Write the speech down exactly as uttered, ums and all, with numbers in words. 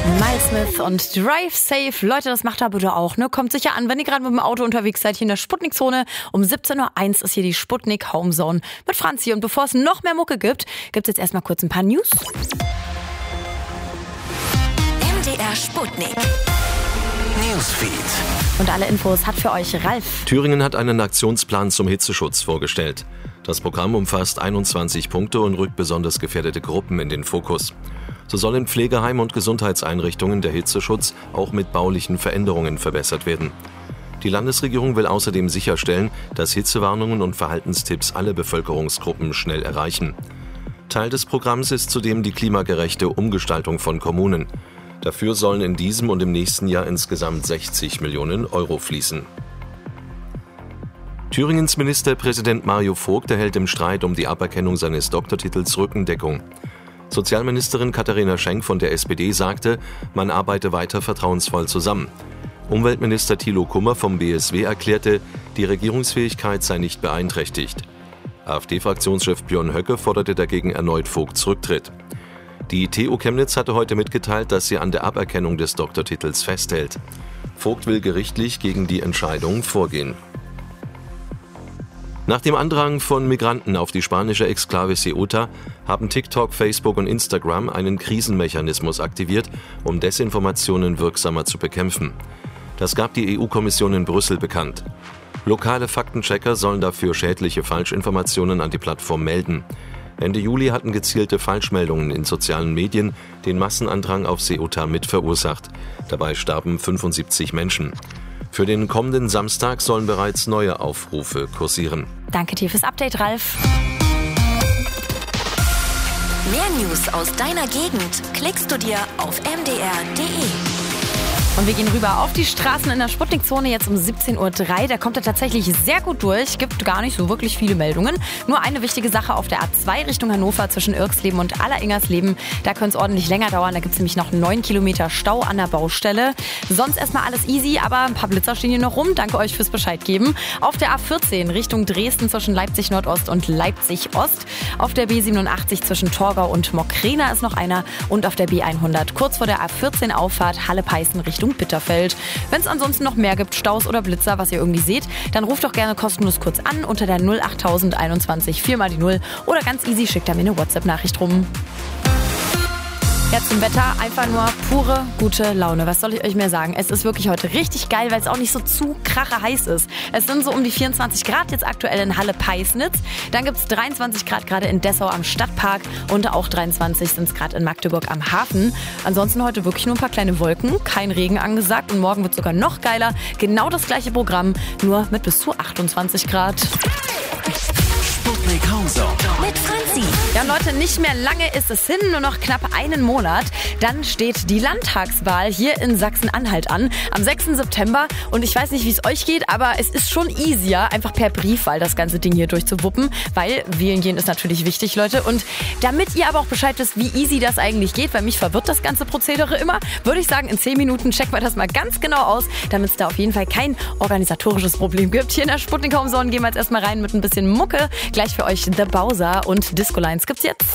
Miles Smith und Drive Safe. Leute, das macht ihr bitte auch, ne? Kommt sicher an, wenn ihr gerade mit dem Auto unterwegs seid, hier in der Sputnik-Zone. Um siebzehn Uhr eins ist hier die Sputnik Homezone mit Franzi. Und bevor es noch mehr Mucke gibt, gibt's jetzt erstmal kurz ein paar News. M D R Sputnik Newsfeed. Und alle Infos hat für euch Ralf. Thüringen hat einen Aktionsplan zum Hitzeschutz vorgestellt. Das Programm umfasst einundzwanzig Punkte und rückt besonders gefährdete Gruppen in den Fokus. So soll in Pflegeheim- und Gesundheitseinrichtungen der Hitzeschutz auch mit baulichen Veränderungen verbessert werden. Die Landesregierung will außerdem sicherstellen, dass Hitzewarnungen und Verhaltenstipps alle Bevölkerungsgruppen schnell erreichen. Teil des Programms ist zudem die klimagerechte Umgestaltung von Kommunen. Dafür sollen in diesem und im nächsten Jahr insgesamt sechzig Millionen Euro fließen. Thüringens Ministerpräsident Mario Vogt erhält im Streit um die Aberkennung seines Doktortitels Rückendeckung. Sozialministerin Katharina Schenk von der S P D sagte, man arbeite weiter vertrauensvoll zusammen. Umweltminister Thilo Kummer vom B S W erklärte, die Regierungsfähigkeit sei nicht beeinträchtigt. AfD-Fraktionschef Björn Höcke forderte dagegen erneut Vogts Rücktritt. Die T U Chemnitz hatte heute mitgeteilt, dass sie an der Aberkennung des Doktortitels festhält. Vogt will gerichtlich gegen die Entscheidung vorgehen. Nach dem Andrang von Migranten auf die spanische Exklave Ceuta haben TikTok, Facebook und Instagram einen Krisenmechanismus aktiviert, um Desinformationen wirksamer zu bekämpfen. Das gab die E U-Kommission in Brüssel bekannt. Lokale Faktenchecker sollen dafür schädliche Falschinformationen an die Plattform melden. Ende Juli hatten gezielte Falschmeldungen in sozialen Medien den Massenandrang auf Ceuta mit verursacht. Dabei starben fünfundsiebzig Menschen. Für den kommenden Samstag sollen bereits neue Aufrufe kursieren. Danke dir fürs Update, Ralf. Mehr News aus deiner Gegend klickst du dir auf m d r punkt d e. Und wir gehen rüber auf die Straßen in der Sputnik-Zone jetzt um siebzehn Uhr drei. Da kommt er tatsächlich sehr gut durch. Gibt gar nicht so wirklich viele Meldungen. Nur eine wichtige Sache auf der A zwei Richtung Hannover zwischen Irksleben und Alleringersleben. Da könnte es ordentlich länger dauern. Da gibt es nämlich noch neun Kilometer Stau an der Baustelle. Sonst erstmal alles easy, aber ein paar Blitzer stehen hier noch rum. Danke euch fürs Bescheid geben. Auf der A vierzehn Richtung Dresden zwischen Leipzig Nordost und Leipzig Ost. Auf der B siebenundachtzig zwischen Torgau und Mockrena ist noch einer. Und auf der B hundert kurz vor der A vierzehn Auffahrt Halle-Peißen Richtung Bitterfeld. Wenn es ansonsten noch mehr gibt, Staus oder Blitzer, was ihr irgendwie seht, dann ruft doch gerne kostenlos kurz an unter der null acht null null einundzwanzig vier mal die null oder ganz easy schickt er mir eine WhatsApp-Nachricht rum. Ja, zum Wetter einfach nur pure gute Laune. Was soll ich euch mehr sagen? Es ist wirklich heute richtig geil, weil es auch nicht so zu krache heiß ist. Es sind so um die vierundzwanzig Grad jetzt aktuell in Halle-Peisnitz. Dann gibt es dreiundzwanzig Grad gerade in Dessau am Stadtpark und auch dreiundzwanzig sind es gerade in Magdeburg am Hafen. Ansonsten heute wirklich nur ein paar kleine Wolken, kein Regen angesagt und morgen wird sogar noch geiler. Genau das gleiche Programm, nur mit bis zu achtundzwanzig Grad. Sputnik Homezone mit Franzi. Ja, und Leute, nicht mehr lange ist es hin, nur noch knapp einen Monat. Dann steht die Landtagswahl hier in Sachsen-Anhalt an, am sechsten September. Und ich weiß nicht, wie es euch geht, aber es ist schon easier, einfach per Briefwahl das ganze Ding hier durchzuwuppen, weil wählen gehen ist natürlich wichtig, Leute. Und damit ihr aber auch Bescheid wisst, wie easy das eigentlich geht, weil mich verwirrt das ganze Prozedere immer, würde ich sagen, in zehn Minuten checken wir das mal ganz genau aus, damit es da auf jeden Fall kein organisatorisches Problem gibt. Hier in der Sputnik Homezone gehen wir jetzt erstmal rein mit ein bisschen Mucke. Gleich für euch The Bowser und Disco Lines gibt's jetzt.